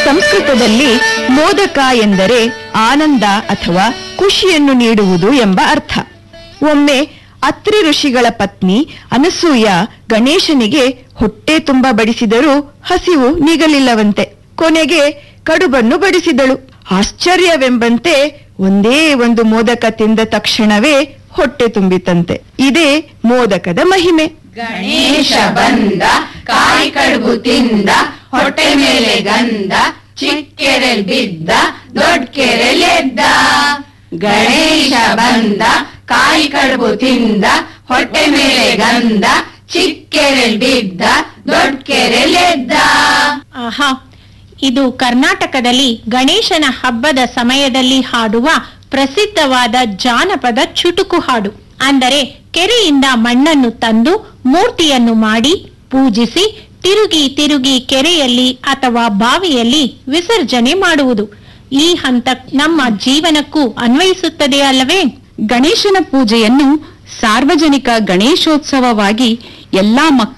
ಸಂಸ್ಕೃತದಲ್ಲಿ ಮೋದಕ ಎಂದರೆ ಆನಂದ ಅಥವಾ ಖುಷಿಯನ್ನು ನೀಡುವುದು ಎಂಬ ಅರ್ಥ. ಒಮ್ಮೆ ಅತ್ರಿ ಋಷಿಗಳ ಪತ್ನಿ ಅನಸೂಯ ಗಣೇಶನಿಗೆ ಹೊಟ್ಟೆ ತುಂಬ ಬಡಿಸಿದರೂ ಹಸಿವು ನೀಗಲಿಲ್ಲವಂತೆ. ಕೊನೆಗೆ ಕಡುಬನ್ನು ಬಡಿಸಿದಳು. ಆಶ್ಚರ್ಯವೆಂಬಂತೆ ಒಂದೇ ಒಂದು ಮೋದಕ ತಿಂದ ತಕ್ಷಣವೇ ಹೊಟ್ಟೆ ತುಂಬಿತಂತೆ. ಇದೇ ಮೋದಕದ ಮಹಿಮೆ. ಗಣೇಶ ಬಂದ, ಕಾಯಿ ಕಡುಬು ತಿಂದ, ಹೊಟ್ಟೆ ಮೇಲೆ ಗಂಧ, ಚಿಕ್ಕೆರೆಲ್ ಬಿದ್ದ, ದೊಡ್ಡ ಕೆರೆಲ್ ಎದ್ದ. ಗಣೇಶ ಬಂದ, ಕಾಯಿ ಕಡುಬು ತಿಂದ, ಹೊಟ್ಟೆ ಮೇಲೆ ಗಂಧ, ಚಿಕ್ಕೆರೆಲ್ ಬಿದ್ದ, ದೊಡ್ಡ ಕೆರೆಲ್ ಎದ್ದ. ಆಹಾ, ಇದು ಕರ್ನಾಟಕದಲ್ಲಿ ಗಣೇಶನ ಹಬ್ಬದ ಸಮಯದಲ್ಲಿ ಹಾಡುವ ಪ್ರಸಿದ್ಧವಾದ ಜಾನಪದ ಚುಟುಕು ಹಾಡು. ಅಂದರೆ ಕೆರೆಯಿಂದ ಮಣ್ಣನ್ನು ತಂದು ಮೂರ್ತಿಯನ್ನು ಮಾಡಿ ಪೂಜಿಸಿ ತಿರುಗಿ ತಿರುಗಿ ಕೆರೆಯಲ್ಲಿ ಅಥವಾ ಬಾವಿಯಲ್ಲಿ ವಿಸರ್ಜನೆ ಮಾಡುವುದು. ಈ ಹಂತ ನಮ್ಮ ಜೀವನಕ್ಕೂ ಅನ್ವಯಿಸುತ್ತದೆ ಅಲ್ಲವೇ? ಗಣೇಶನ ಪೂಜೆಯನ್ನು ಸಾರ್ವಜನಿಕ ಗಣೇಶೋತ್ಸವವಾಗಿ ಎಲ್ಲಾ ಮಕ್ಕಳು